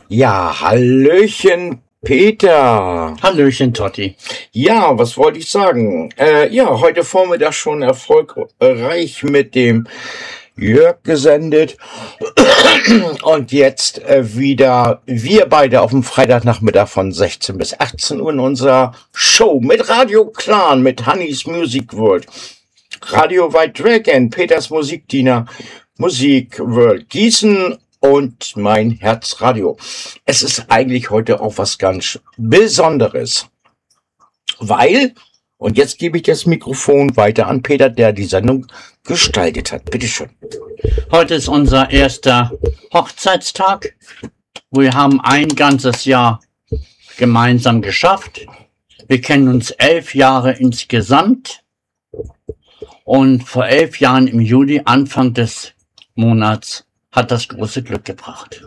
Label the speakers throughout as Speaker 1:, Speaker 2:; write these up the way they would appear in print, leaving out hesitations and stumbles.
Speaker 1: Ja, Hallöchen, Peter.
Speaker 2: Hallöchen, Totti.
Speaker 1: Ja, was wollte ich sagen? Heute Vormittag schon erfolgreich mit dem Jörg gesendet. Und jetzt wieder wir beide auf dem Freitagnachmittag von 16 bis 18 Uhr in unserer Show mit Radio Clan, mit Hannis Music World, Radio White Dragon, Peters Musikdiener, Musik World Gießen und mein Herzradio. Es ist eigentlich heute auch was ganz Besonderes, weil, und jetzt gebe ich das Mikrofon weiter an Peter, der die Sendung gestaltet hat. Bitteschön.
Speaker 2: Heute ist unser erster Hochzeitstag. Wir haben ein ganzes Jahr gemeinsam geschafft. Wir kennen uns 11 Jahre insgesamt. Und vor 11 Jahren im Juli, Anfang des Monats, hat das große Glück gebracht.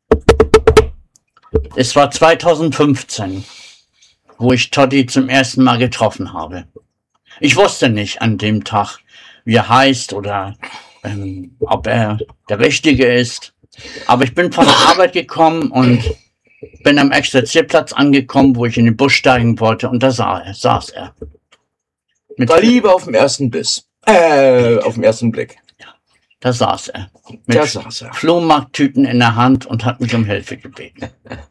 Speaker 2: Es war 2015, wo ich Totti zum ersten Mal getroffen habe. Ich wusste nicht an dem Tag, wie er heißt oder ob er der Richtige ist. Aber ich bin von der Arbeit gekommen und bin am Exerzierplatz angekommen, wo ich in den Bus steigen wollte, und da saß er.
Speaker 1: War Liebe auf dem ersten Biss. Auf den ersten Blick.
Speaker 2: Da saß er. Mit Flohmarkttüten in der Hand und hat mich um Hilfe gebeten.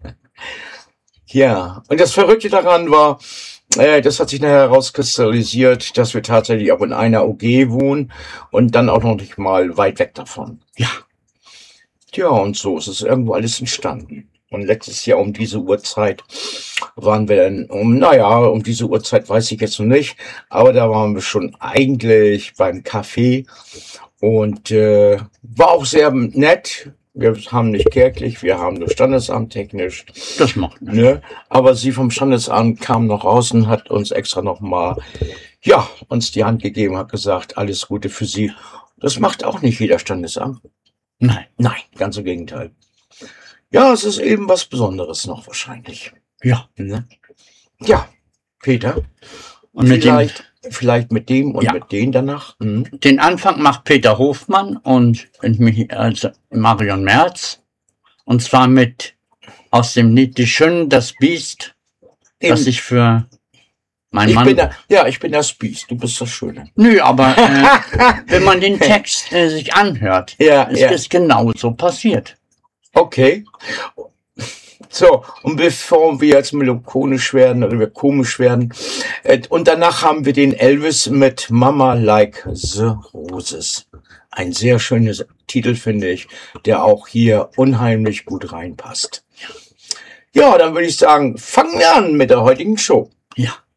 Speaker 1: Ja, und das Verrückte daran war, das hat sich nachher herauskristallisiert, dass wir tatsächlich auch in einer OG wohnen und dann auch noch nicht mal weit weg davon.
Speaker 2: Ja.
Speaker 1: Tja, und so ist es irgendwo alles entstanden. Und letztes Jahr um diese Uhrzeit waren wir dann, um diese Uhrzeit weiß ich jetzt noch nicht, aber da waren wir schon eigentlich beim Café und war auch sehr nett. Wir haben nicht kirchlich, wir haben nur Standesamt technisch.
Speaker 2: Das macht nichts.
Speaker 1: Ne? Aber sie vom Standesamt kam noch raus und hat uns extra nochmal, uns die Hand gegeben, hat gesagt, alles Gute für Sie. Das macht auch nicht jeder Standesamt.
Speaker 2: Nein.
Speaker 1: Nein, ganz im Gegenteil. Ja, es ist eben was Besonderes noch wahrscheinlich.
Speaker 2: Ja.
Speaker 1: Ne? Ja, Peter.
Speaker 2: Und
Speaker 1: vielleicht mit dem und mit denen danach.
Speaker 2: Den Anfang macht Peter Hofmann und Marion Merz. Und zwar mit aus dem Lied Die Schöne, das Biest, das ich für meinen Mann...
Speaker 1: Ich bin das Biest, du bist das Schöne.
Speaker 2: Nö, aber wenn man den Text sich anhört, ist es genau so passiert.
Speaker 1: Okay. So, und bevor wir jetzt melancholisch werden oder wir komisch werden, und danach haben wir den Elvis mit Mama Like the Roses. Ein sehr schöner Titel, finde ich, der auch hier unheimlich gut reinpasst. Ja, dann würde ich sagen, fangen wir an mit der heutigen Show.
Speaker 2: Ja.